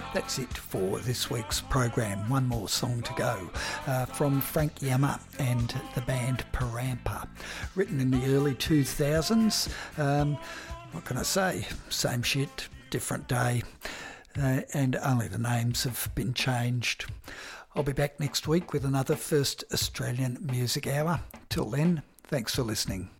That's it for this week's program. One more song to go from Frank Yama and the band Parampa. Written in the early 2000s. What can I say? Same shit, different day. And only the names have been changed. I'll be back next week with another First Australian Music Hour. Till then, thanks for listening.